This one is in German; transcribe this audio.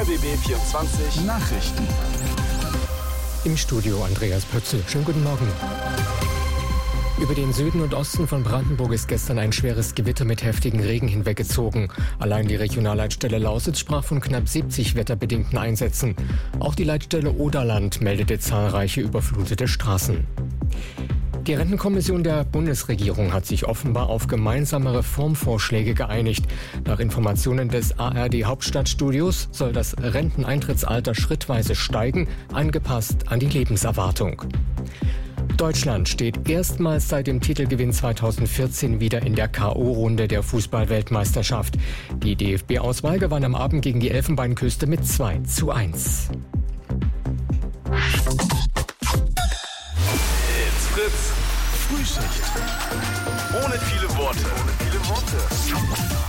RBB 24 Nachrichten. Im Studio Andreas Pötzl. Schönen guten Morgen. Über den Süden und Osten von Brandenburg ist gestern ein schweres Gewitter mit heftigen Regen hinweggezogen. Allein die Regionalleitstelle Lausitz sprach von knapp 70 wetterbedingten Einsätzen. Auch die Leitstelle Oderland meldete zahlreiche überflutete Straßen. Die Rentenkommission der Bundesregierung hat sich offenbar auf gemeinsame Reformvorschläge geeinigt. Nach Informationen des ARD Hauptstadtstudios soll das Renteneintrittsalter schrittweise steigen, angepasst an die Lebenserwartung. Deutschland steht erstmals seit dem Titelgewinn 2014 wieder in der K.O.-Runde der Fußball-Weltmeisterschaft. Die DFB-Auswahl gewann am Abend gegen die Elfenbeinküste mit 2:1. Fritz, Frühschicht. Ohne viele Worte.